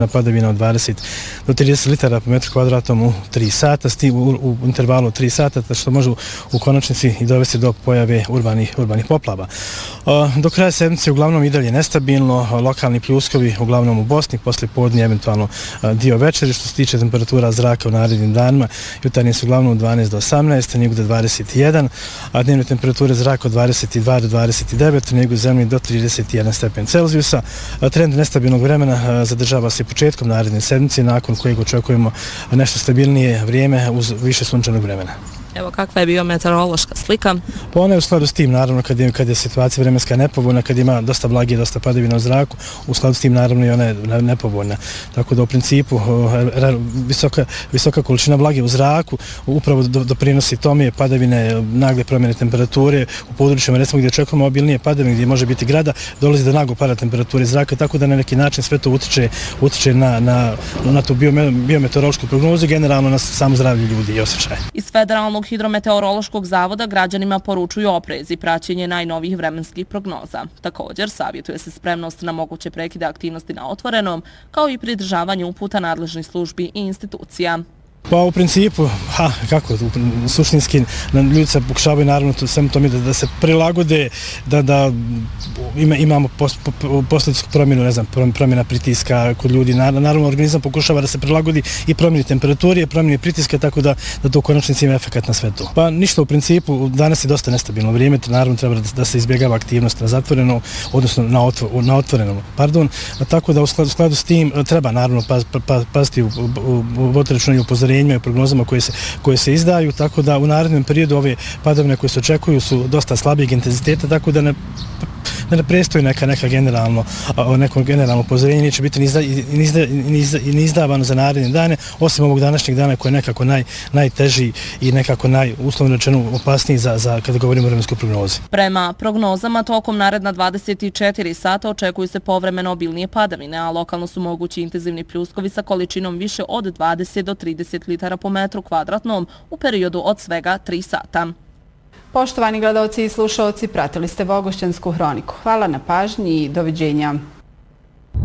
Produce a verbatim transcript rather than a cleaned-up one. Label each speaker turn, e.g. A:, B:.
A: padavina od dvadeset do trideset litara po metru kvadratnom u tri sata, s tim u, u intervalu od tri sata, što može u konačnici i dovesti do pojave urbanih, urbanih poplava. Do kraja sedmice uglavnom i dalje nestabilno, lokalni pljuskovi uglavnom u Bosni, posle podnje eventualno dio večeri. Što se tiče temperatura zraka u narednim danima, jutarnji su uglavnom od dvanaest do osamnaest, na jugu do dvadeset jedan, a dnevne temperature zraka od dvadeset dva do dvadeset devet, na jugu zemlje do trideset jedan stepen Celzijusa. Trend nestabilnog vremena zadržava se početkom naredne sedmice, nakon kojeg očekujemo nešto stabilnije vrijeme uz više sunčanog vremena.
B: Evo, kakva je biometeorološka slika?
A: Pa ona je u skladu s tim, naravno, kad je, kad je situacija vremenska nepovoljna, kad ima dosta vlage i dosta padavina u zraku, u skladu s tim, naravno, i ona je nepovoljna. Tako da, u principu, visoka, visoka količina vlage u zraku upravo doprinosi tome padavine, nagle promjene temperature. U područjima, recimo, gdje očekujemo obilnije padavine, gdje može biti grada, dolazi do naglog pada temperature zraka, tako da na neki način sve to utiče, utiče na, na, na tu biometeorološku prognozu, generalno na samo zdravlje ljudi i osjećaje.
B: Iz Federalnog hidrometeorološkog zavoda građanima poručuju oprez i praćenje najnovijih vremenskih prognoza. Također, savjetuje se spremnost na moguće prekide aktivnosti na otvorenom, kao i pridržavanje uputa nadležnih službi i institucija.
A: Pa u principu, ha, kako, suštinski, ljudi se pokušavaju naravno svemu tome da, da se prilagode, da, da ima, imamo pos, po, posljedicku promjenu, ne znam, promjena pritiska kod ljudi. Naravno, organizam pokušava da se prilagodi i promjeni temperature, promjeni pritiska, tako da, da to u konačnici ima efekat na sve to. Pa ništa u principu, danas je dosta nestabilno vrijeme, naravno treba da, da se izbjegava aktivnost na zatvorenom, odnosno na, otvo, na otvorenom, pardon, tako da u skladu, u skladu s tim treba naravno paz, paz, paziti u, u, u votrečnoj upozorenju i prognozama koje se, koje se izdaju, tako da u narednom periodu ove padavine koje se očekuju su dosta slabijeg intenziteta, tako da ne, ne prestoji neka, neka generalno, neko generalno upozorenje, neće biti ni, izda, ni, izda, ni, izda, ni izdavano za naredne dane, osim ovog današnjeg dana koji je nekako naj, najteži i nekako naj, uslovno rečeno, opasniji za, za kada govorimo o vremenskoj prognozi.
B: Prema prognozama, tokom naredna dvadeset četiri sata očekuju se povremeno obilnije padavine, a lokalno su mogući intenzivni pljuskovi sa količinom više od dvadeset do trideset litara po metru kvadratnom u periodu od svega tri sata.
C: Poštovani gledalci i slušalci, pratili ste Vogošćansku hroniku. Hvala na pažnji i doviđenja.